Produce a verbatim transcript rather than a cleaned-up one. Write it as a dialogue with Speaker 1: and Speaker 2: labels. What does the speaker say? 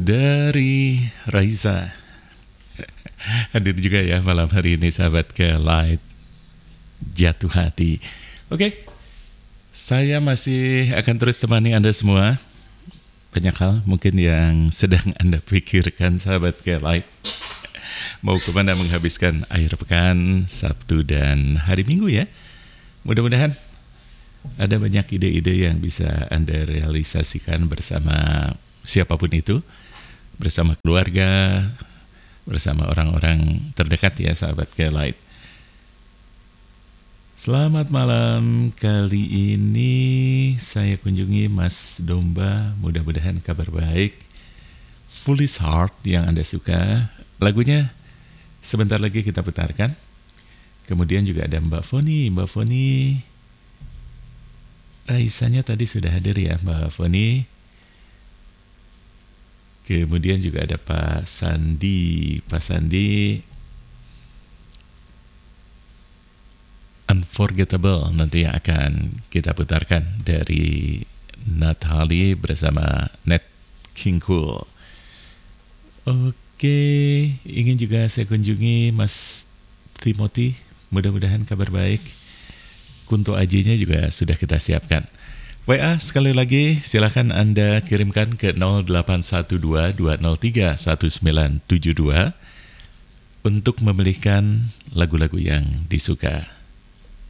Speaker 1: dari Raisa. Hadir juga ya malam hari ini sahabat ke Light Jatuh Hati. Oke, saya masih akan terus temani Anda semua. Banyak hal mungkin yang sedang Anda pikirkan sahabat ke Light. Mau kemana menghabiskan akhir pekan Sabtu dan hari Minggu ya. Mudah-mudahan ada banyak ide-ide yang bisa Anda realisasikan bersama siapapun itu, bersama keluarga, bersama orang-orang terdekat ya sahabat K-Light. Selamat malam, kali ini saya kunjungi Mas Domba, mudah-mudahan kabar baik. Foolish Heart yang Anda suka, lagunya sebentar lagi kita putarkan. Kemudian juga ada Mbak Foni, Mbak Foni Raisanya tadi sudah hadir ya Mbak Foni. Kemudian juga ada Pak Sandi. Pak Sandi Unforgettable nanti yang akan kita putarkan dari Natali bersama Nat King Cole. Oke, ingin juga saya kunjungi Mas Timothy, mudah-mudahan kabar baik. Kunto Ajinya juga sudah kita siapkan. W A sekali lagi silakan Anda kirimkan ke nol delapan satu dua dua nol tiga satu sembilan tujuh dua untuk memilihkan lagu-lagu yang disuka.